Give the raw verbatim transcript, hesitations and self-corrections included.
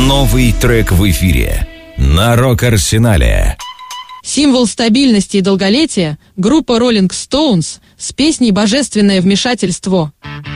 Новый трек в эфире на Рок-Арсенале. Символ стабильности и долголетия — группа Rolling Stones с песней «Божественное вмешательство».